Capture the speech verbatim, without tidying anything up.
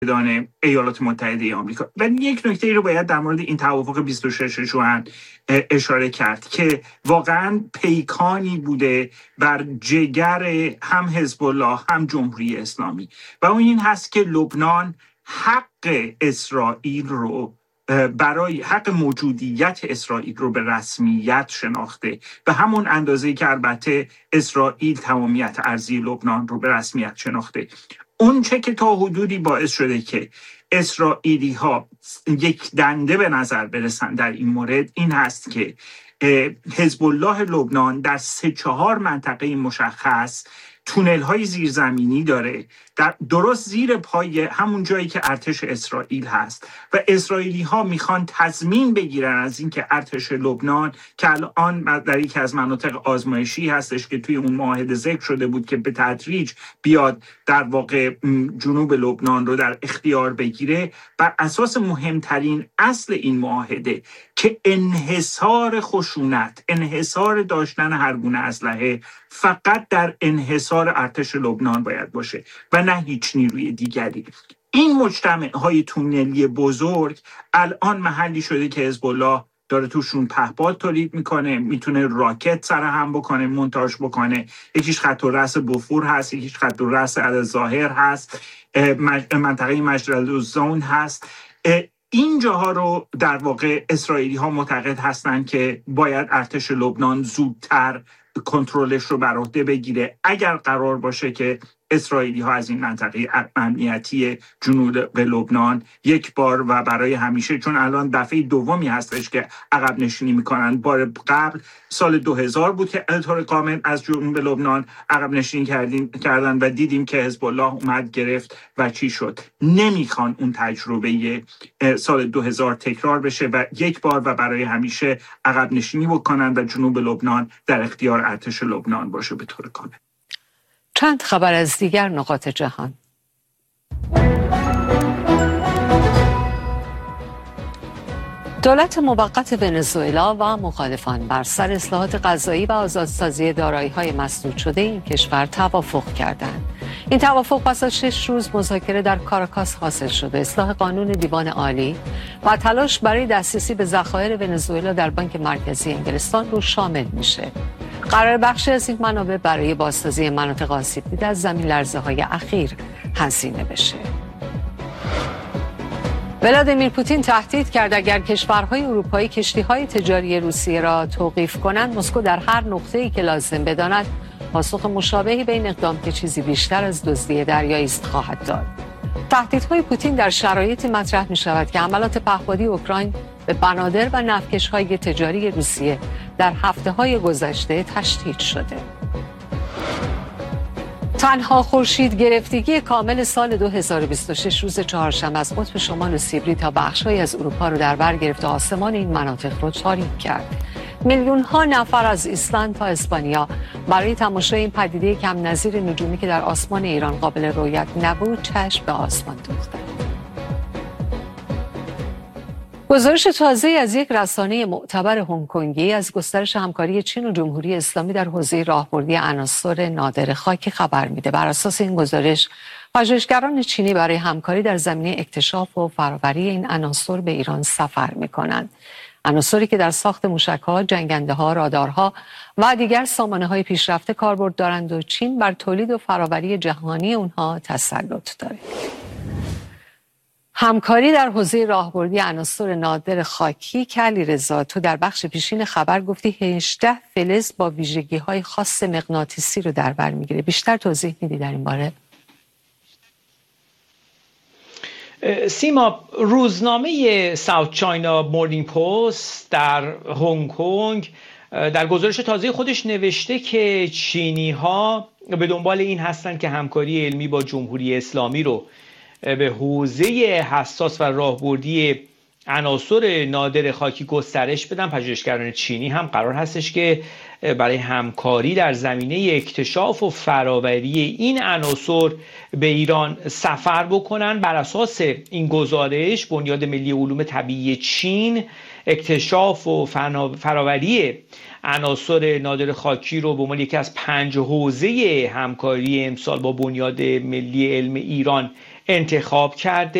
دانه ایالات متحده آمریکا. ولی یک نکته ای رو باید در مورد این توافق بیست و شش ژوئن اشاره کرد که واقعا پیکانی بوده بر جگر هم حزب الله هم جمهوری اسلامی و اون این هست که لبنان حق اسرائیل رو برای حق موجودیت اسرائیل رو به رسمیت شناخته، به همون اندازه‌ای که البته اسرائیل تمامیت ارضی لبنان رو به رسمیت شناخته. اون چه که تا حدودی باعث شده که اسرائیلی ها یک دنده به نظر برسن در این مورد این هست که حزب الله لبنان در سه چهار منطقه مشخص تونل های زیرزمینی داره، در درست زیر پای همون جایی که ارتش اسرائیل هست و اسرائیلی ها میخوان تضمین بگیرن از اینکه ارتش لبنان که الان در یکی از مناطق آزمایشی هستش که توی اون معاهده ذکر شده بود که به تدریج بیاد در واقع جنوب لبنان رو در اختیار بگیره، بر اساس مهمترین اصل این معاهده که انحصار خشونت، انحصار داشتن هر گونه اسلحه فقط در انحصار ارتش لبنان باید باشه و نه هیچ نیروی دیگری. این مجتمع‌های تونلی بزرگ الان محلی شده که حزب الله داره توشون پهپاد تولید میکنه، میتونه راکت سرهم بکنه، مونتاژ بکنه. یکیش خط الرأس بوفور هست، یکیش خط الرأس الظاهر هست، منطقه مجدل‌الزون هست. این جاها رو در واقع اسرائیلی ها معتقد هستند که باید ارتش لبنان زودتر کنترلش رو بر عهده بگیره اگر قرار باشه که اسرائیلی ها از این منطقه امنیتی جنوب لبنان یک بار و برای همیشه، چون الان دفعه دومی هستش که عقب نشینی میکنن، بار قبل سال دو هزار بود که طور کامل از جنوب لبنان عقب نشینی کردن و دیدیم که حزب الله اومد گرفت و چی شد. نمیخوان اون تجربه سال دو هزار تکرار بشه و یک بار و برای همیشه عقب نشینی بکنن و جنوب لبنان در اختیار ارتش لبنان باشه به طور کامل. چند خبر از دیگر نقاط جهان. دولت موقت ونزوئلا و مخالفان بر سر اصلاحات قضایی و آزادسازی دارایی‌های مسدود شده این کشور توافق کردند. این توافق پس از شش روز مذاکره در کاراکاس حاصل شده. اصلاح قانون دیوان عالی و تلاش برای دسترسی به ذخایر ونزوئلا در بانک مرکزی انگلستان رو شامل میشه. قرار بخشی از این منابع برای بازسازی مناطق آسیب دیده از زمین لرزه‌های اخیر هزینه بشه. ولادیمیر پوتین تهدید کرد اگر کشورهای اروپایی کشتی‌های تجاری روسیه را توقیف کنند، مسکو در هر نقطه‌ای که لازم بداند پاسخ مشابهی به این اقدام که چیزی بیشتر از دزدی دریایی است خواهد داد. تهدیدهای پوتین در شرایطی مطرح می‌شود که حملات پهپادی اوکراین به بنادر و نفتکش‌های تجاری روسیه در هفته‌های گذشته تشدید شده. تنها خورشید گرفتگی کامل سال دو هزار و بیست و شش روز چهارشنبه از قطب شمال سیبری تا بخش‌هایی از اروپا رو در بر گرفت و آسمان این مناطق رو تاریک کرد. میلیون‌ها نفر از ایسلند تا اسپانیا برای تماشای این پدیده کم نظیر نجومی که در آسمان ایران قابل رؤیت نبود چشم به آسمان دوختند. گزارش تازه از یک رسانه معتبر هنگ‌کنگی از گسترش همکاری چین و جمهوری اسلامی در حوزه راهبردی عناصر نادر خاکی خبر میده. بر اساس این گزارش، پژوهشگران چینی برای همکاری در زمینه اکتشاف و فراوری این عناصر به ایران سفر می‌کنند. عناصری که در ساخت موشک‌ها، جنگنده‌ها، رادارها و دیگر سامانه‌های پیشرفته کاربرد دارند و چین بر تولید و فراوری جهانی اونها تسلط دارد. همکاری در حوزه راهبردی عناصر نادر خاکی که علیرضا تو در بخش پیشین خبر گفتی هجده فلز با ویژگی‌های خاص مغناطیسی رو در بر می‌گیره. بیشتر توضیح میدی در این باره؟ سیما، روزنامه ساوت چاینا مورنینگ پست در هنگ کنگ در گزارش تازه خودش نوشته که چینی‌ها به دنبال این هستند که همکاری علمی با جمهوری اسلامی رو به حوزه حساس و راهبردی عناصر نادر خاکی گسترش بدن. پژوهشگران چینی هم قرار هستش که برای همکاری در زمینه اکتشاف و فراوری این عناصر به ایران سفر بکنن. بر اساس این گزارش، بنیاد ملی علوم طبیعی چین اکتشاف و فراوری عناصر نادر خاکی رو به عنوان یکی از پنج حوزه همکاری امسال با بنیاد ملی علم ایران انتخاب کرده